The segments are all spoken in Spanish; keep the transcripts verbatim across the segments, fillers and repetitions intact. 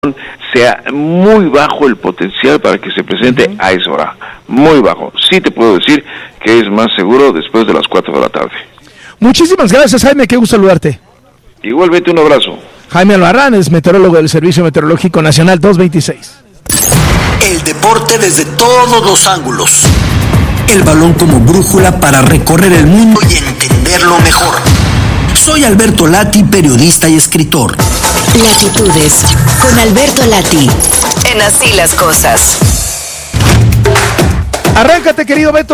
sea muy bajo el potencial para que se presente uh-huh. a esa hora, muy bajo. Sí te puedo decir que es más seguro después de las cuatro de la tarde. Muchísimas gracias, Jaime, qué gusto saludarte. Igualmente, un abrazo. Jaime Albarrán es meteorólogo del Servicio Meteorológico Nacional dos veintiséis. El deporte desde todos los ángulos. El balón como brújula para recorrer el mundo y entenderlo mejor. Soy Alberto Lati, periodista y escritor. Latitudes, con Alberto Lati, en Así las Cosas. Arráncate, querido Beto.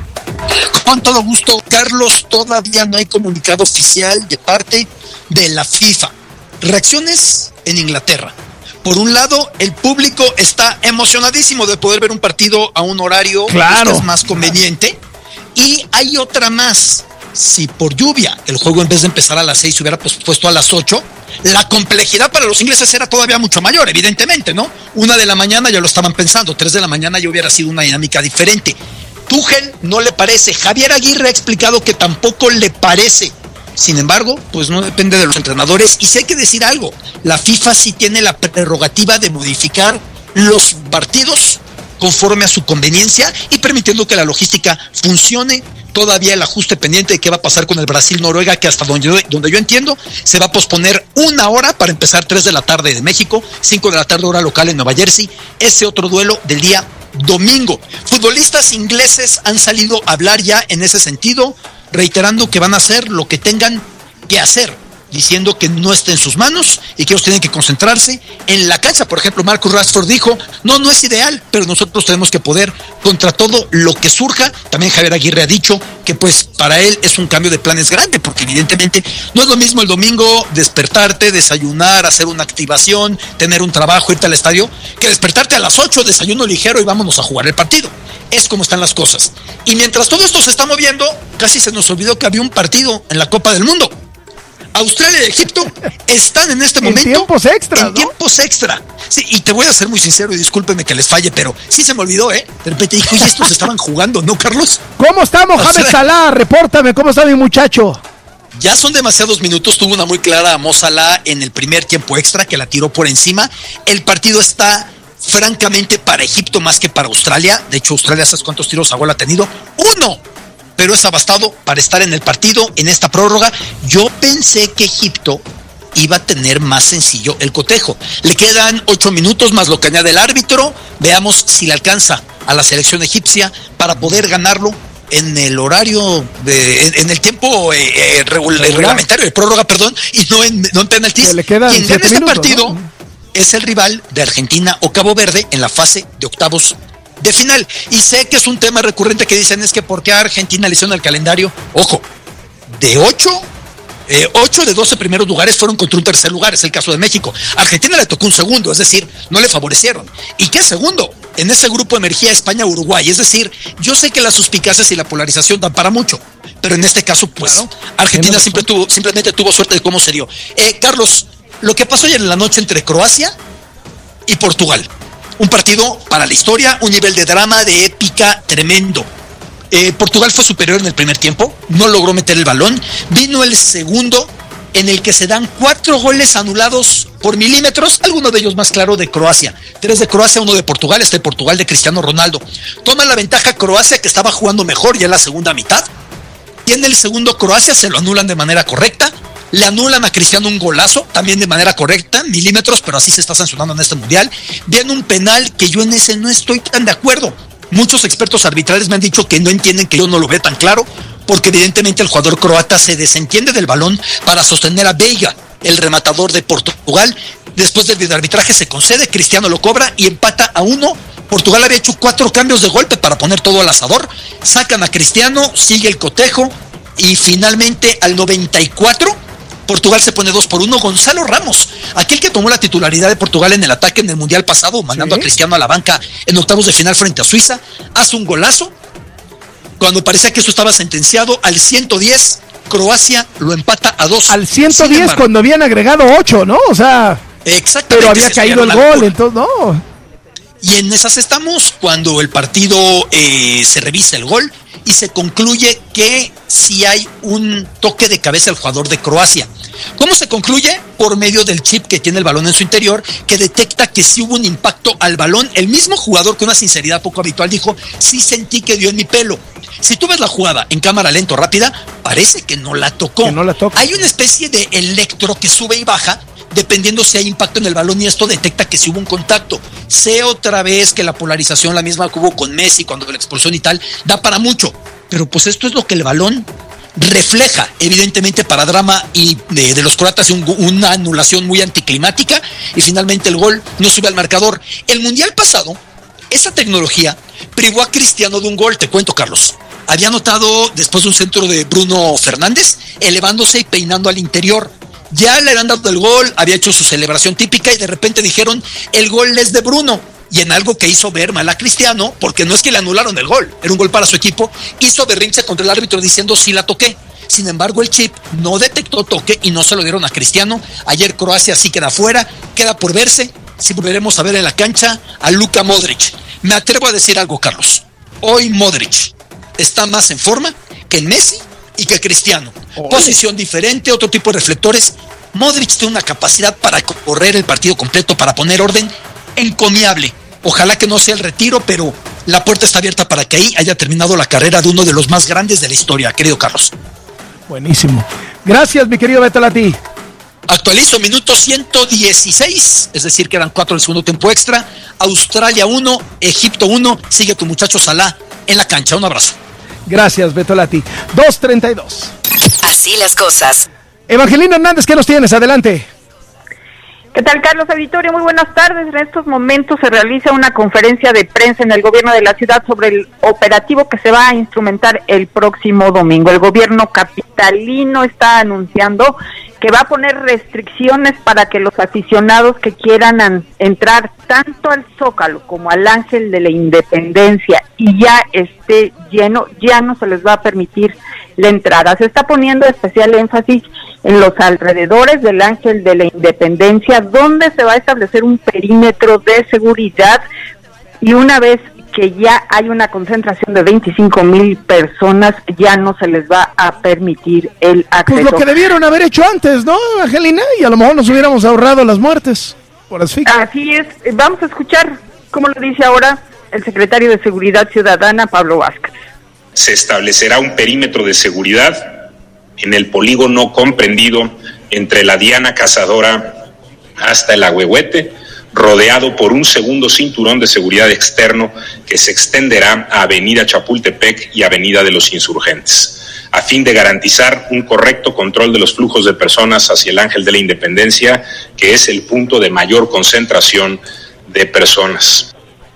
Con todo gusto, Carlos. Todavía no hay comunicado oficial de parte de la FIFA. Reacciones en Inglaterra. Por un lado, el público está emocionadísimo de poder ver un partido a un horario claro. que es más conveniente. Y hay otra más. Si por lluvia el juego en vez de empezar a las seis se hubiera pospuesto a las ocho, la complejidad para los ingleses era todavía mucho mayor, evidentemente, ¿no? Una de la mañana ya lo estaban pensando, tres de la mañana ya hubiera sido una dinámica diferente. Tuchel no le parece, Javier Aguirre ha explicado que tampoco le parece. Sin embargo, pues no depende de los entrenadores. Y si hay que decir algo, la FIFA sí tiene la prerrogativa de modificar los partidos conforme a su conveniencia y permitiendo que la logística funcione. Todavía el ajuste pendiente de qué va a pasar con el Brasil-Noruega, que hasta donde yo, donde yo entiendo se va a posponer una hora para empezar tres de la tarde de México, cinco de la tarde hora local en Nueva Jersey, ese otro duelo del día domingo. Futbolistas ingleses han salido a hablar ya en ese sentido, reiterando que van a hacer lo que tengan que hacer, diciendo que no esté en sus manos y que ellos tienen que concentrarse en la cancha. Por ejemplo, Marcus Rashford dijo, no, no es ideal, pero nosotros tenemos que poder contra todo lo que surja. También Javier Aguirre ha dicho que pues para él es un cambio de planes grande, porque evidentemente no es lo mismo el domingo despertarte, desayunar, hacer una activación, tener un trabajo, irte al estadio, que despertarte a las ocho, desayuno ligero y vámonos a jugar el partido. Es como están las cosas. Y mientras todo esto se está moviendo, casi se nos olvidó que había un partido en la Copa del Mundo. Australia y Egipto están en este momento en tiempos extra, en ¿no? tiempos extra. Sí, y te voy a ser muy sincero y discúlpeme que les falle, pero sí se me olvidó, ¿eh? De repente dije, oye, estos estaban jugando, ¿no, Carlos? ¿Cómo está Mohamed o sea, Salah? Repórtame, ¿cómo está mi muchacho? Ya son demasiados minutos, tuvo una muy clara Mo Salah en el primer tiempo extra que la tiró por encima. El partido está francamente para Egipto más que para Australia. De hecho, Australia, ¿sabes cuántos tiros a gol ha tenido? ¡Uno! Pero es abastado para estar en el partido, en esta prórroga. Yo pensé que Egipto iba a tener más sencillo el cotejo. Le quedan ocho minutos más lo que añade el árbitro. Veamos si le alcanza a la selección egipcia para poder ganarlo en el horario, de, en, en el tiempo eh, eh, regul- reglamentario de prórroga, perdón, y no en, no en penaltis. Le quedan Quien gana este minutos, partido, ¿no? Es el rival de Argentina o Cabo Verde en la fase de octavos de final. Y sé que es un tema recurrente que dicen es que ¿por qué a Argentina le hicieron el calendario? Ojo, de ocho, eh, ocho de doce primeros lugares fueron contra un tercer lugar, es el caso de México. A Argentina le tocó un segundo, es decir, no le favorecieron. ¿Y qué segundo? En ese grupo emergía España-Uruguay, es decir, yo sé que las suspicacias y la polarización dan para mucho, pero en este caso, pues, claro, Argentina siempre tuvo, simplemente tuvo suerte de cómo se dio. Eh, Carlos, lo que pasó ayer en la noche entre Croacia y Portugal. Un partido para la historia, un nivel de drama, de épica tremendo. Eh, Portugal fue superior en el primer tiempo, no logró meter el balón. Vino el segundo, en el que se dan cuatro goles anulados por milímetros, alguno de ellos más claro de Croacia. Tres de Croacia, uno de Portugal, este Portugal de Cristiano Ronaldo. Toma la ventaja Croacia, que estaba jugando mejor ya en la segunda mitad. Tiene el segundo Croacia, se lo anulan de manera correcta. Le anulan a Cristiano un golazo, también de manera correcta, milímetros, pero así se está sancionando en este mundial. Viene un penal que yo en ese no estoy tan de acuerdo. Muchos expertos arbitrales me han dicho que no entienden que yo no lo veo tan claro, porque evidentemente el jugador croata se desentiende del balón para sostener a Veiga, el rematador de Portugal. Después del arbitraje se concede, Cristiano lo cobra y empata a uno. Portugal había hecho cuatro cambios de golpe para poner todo al asador. Sacan a Cristiano, sigue el cotejo y finalmente al noventa y cuatro... Portugal se pone dos por uno. Gonzalo Ramos, aquel que tomó la titularidad de Portugal en el ataque en el Mundial pasado, mandando ¿Sí? a Cristiano a la banca en octavos de final frente a Suiza, hace un golazo. Cuando parecía que eso estaba sentenciado, al ciento diez, Croacia lo empata a dos. Al ciento diez embargo, cuando habían agregado ocho, ¿no? O sea, exactamente, pero había caído el gol, entonces no. Y en esas estamos cuando el partido eh, se revisa el gol y se concluye que sí hay un toque de cabeza al jugador de Croacia. ¿Cómo se concluye? Por medio del chip que tiene el balón en su interior, que detecta que sí hubo un impacto al balón. El mismo jugador, con una sinceridad poco habitual, dijo: sí sentí que dio en mi pelo. Si tú ves la jugada en cámara lenta o rápida, parece que no la tocó. Que no la toca. Hay una especie de electro que sube y baja dependiendo si hay impacto en el balón, y esto detecta que si hubo un contacto. Sé otra vez que la polarización, la misma que hubo con Messi cuando la expulsión y tal, da para mucho, pero pues esto es lo que el balón refleja, evidentemente para drama y de, de los croatas un, una anulación muy anticlimática, y finalmente el gol no sube al marcador. El mundial pasado, esa tecnología privó a Cristiano de un gol, te cuento, Carlos. Había anotado después de un centro de Bruno Fernández, elevándose y peinando al interior. Ya le habían dado el gol, había hecho su celebración típica y de repente dijeron: el gol es de Bruno. Y en algo que hizo ver mal a Cristiano, porque no es que le anularon el gol, era un gol para su equipo, hizo berrinche contra el árbitro diciendo: sí la toqué. Sin embargo, el chip no detectó toque y no se lo dieron a Cristiano. Ayer Croacia sí queda fuera, queda por verse si volveremos a ver en la cancha a Luka Modric. Me atrevo a decir algo, Carlos. Hoy Modric está más en forma que Messi y que Cristiano. Oye. Posición diferente, otro tipo de reflectores. Modric tiene una capacidad para correr el partido completo, para poner orden, encomiable. Ojalá que no sea el retiro, pero la puerta está abierta para que ahí haya terminado la carrera de uno de los más grandes de la historia, querido Carlos. Buenísimo. Gracias, mi querido Beto Lati. Actualizo, minuto ciento dieciséis, es decir, quedan cuatro del segundo tiempo extra. Australia uno, Egipto uno. Sigue tu muchacho Salah en la cancha. Un abrazo. Gracias, Beto Lati. dos treinta y dos. Así las cosas. Evangelina Hernández, ¿qué nos tienes? Adelante. ¿Qué tal, Carlos Auditorio? Muy buenas tardes. En estos momentos se realiza una conferencia de prensa en el gobierno de la ciudad sobre el operativo que se va a instrumentar el próximo domingo. El gobierno capitalino está anunciando que va a poner restricciones para que los aficionados que quieran an- entrar tanto al Zócalo como al Ángel de la Independencia y ya esté lleno, ya no se les va a permitir la entrada. Se está poniendo especial énfasis en los alrededores del Ángel de la Independencia, donde se va a establecer un perímetro de seguridad, y una vez que ya hay una concentración de veinticinco mil personas, ya no se les va a permitir el acceso. Pues lo que debieron haber hecho antes, ¿no, Angelina? Y a lo mejor nos hubiéramos ahorrado las muertes por asfixia. Así es. Vamos a escuchar cómo lo dice ahora el secretario de Seguridad Ciudadana, Pablo Vázquez. Se establecerá un perímetro de seguridad en el polígono comprendido entre la Diana Cazadora hasta el Ahuehuete, rodeado por un segundo cinturón de seguridad externo que se extenderá a Avenida Chapultepec y Avenida de los Insurgentes, a fin de garantizar un correcto control de los flujos de personas hacia el Ángel de la Independencia, que es el punto de mayor concentración de personas.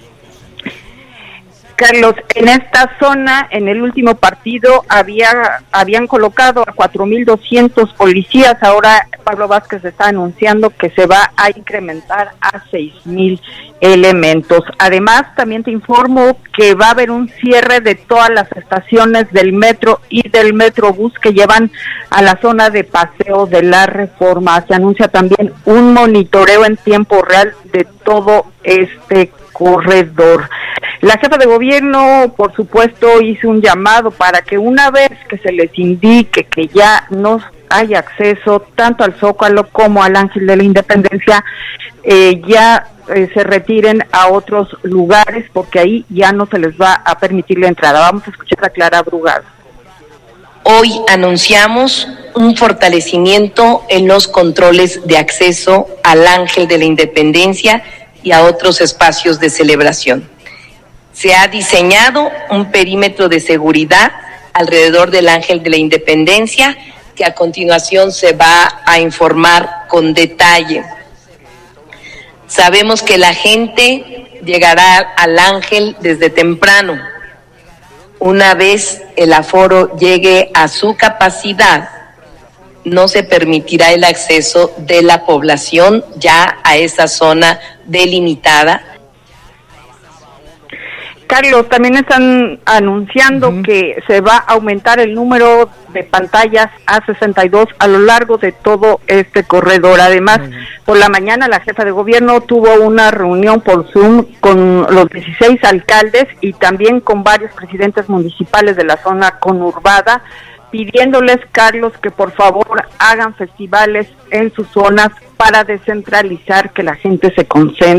Carlos, en esta zona, en el último partido, había habían colocado a cuatro mil doscientos policías. Ahora Pablo Vázquez está anunciando que se va a incrementar a seis mil elementos. Además, también te informo que va a haber un cierre de todas las estaciones del metro y del metrobús que llevan a la zona de Paseo de la Reforma. Se anuncia también un monitoreo en tiempo real de todo este corredor. La jefa de gobierno, por supuesto, hizo un llamado para que una vez que se les indique que ya no hay acceso tanto al Zócalo como al Ángel de la Independencia, eh, ya eh, se retiren a otros lugares, porque ahí ya no se les va a permitir la entrada. Vamos a escuchar a Clara Brugado. Hoy anunciamos un fortalecimiento en los controles de acceso al Ángel de la Independencia y a otros espacios de celebración. Se ha diseñado un perímetro de seguridad alrededor del Ángel de la Independencia, que a continuación se va a informar con detalle. Sabemos que la gente llegará al Ángel desde temprano. Una vez el aforo llegue a su capacidad, no se permitirá el acceso de la población ya a esa zona delimitada. Carlos, también están anunciando uh-huh. que se va a aumentar el número de pantallas a sesenta y dos a lo largo de todo este corredor. Además, uh-huh. por la mañana la jefa de gobierno tuvo una reunión por Zoom con los dieciséis alcaldes y también con varios presidentes municipales de la zona conurbada, pidiéndoles, Carlos, que por favor hagan festivales en sus zonas para descentralizar, que la gente se concentre